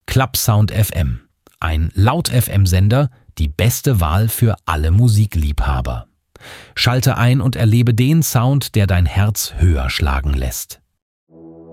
Clubsound FM, ein Laut-FM-Sender, die beste Wahl für alle Musikliebhaber. Schalte ein und erlebe den Sound, der dein Herz höher schlagen lässt.